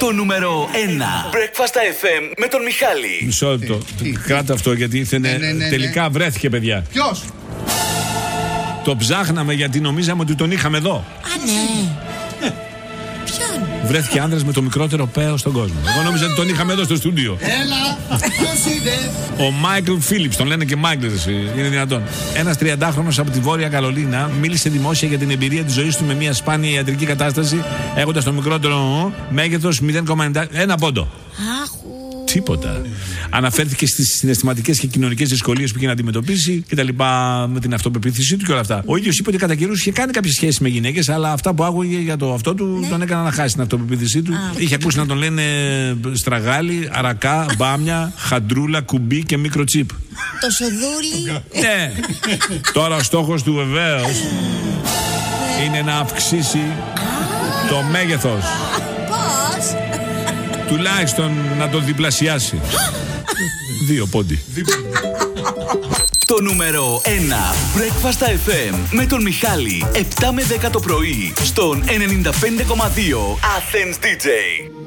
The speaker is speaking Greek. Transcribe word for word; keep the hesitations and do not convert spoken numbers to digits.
Το νούμερο ένα. Breakfast εφ εμ με τον Μιχάλη. Μισό λεπτό. Κράτα αυτό γιατί ήθελε. Ναι, ναι, ναι, τελικά ναι. βρέθηκε, παιδιά. Ποιος? Το ψάχναμε γιατί νομίζαμε ότι τον είχαμε εδώ. Α, ναι. Ποιον? Βρέθηκε άνδρας με το μικρότερο παίο στον κόσμο. Εγώ νόμιζα ότι τον είχαμε εδώ στο στούντιο. Έλα, ποιος είναι? Ο Μάικλ Φίλιπς, τον λένε και Μάικλ, είναι δυνατόν. Ένας τριαντάχρονος από τη Βόρεια Καρολίνα μίλησε δημόσια για την εμπειρία της ζωής του με μια σπάνια ιατρική κατάσταση, έχοντας το μικρότερο μέγεθος μηδέν κόμμα εννιά. Ένα πόντο. Άχου. Τίποτα. Αναφέρθηκε στις συναισθηματικές και κοινωνικές δυσκολίες που είχε να αντιμετωπίσει και τα λοιπά με την αυτοπεποίθησή του και όλα αυτά. Ο ίδιος είπε ότι κατά καιρούς είχε κάνει κάποιες σχέσεις με γυναίκες, αλλά αυτά που άκουγε για το αυτό του Ναι. τον έκαναν να χάσει την αυτοπεποίθησή του. Α. Είχε ακούσει να τον λένε στραγάλι, αρακά, μπάμια, χαντρούλα, κουμπί και μικροτσίπ. Το σοδούλι. Ναι. Τώρα ο στόχος του βεβαίως είναι να αυξήσει το μέγεθος. Πώς? Τουλάχιστον να τον διπλασιάσει. Δύο πόντι. Το νούμερο ένα. Breakfast εφ εμ με τον Μιχάλη. επτά με δέκα το πρωί στον ενενήντα πέντε κόμμα δύο Athens ντι τζέι.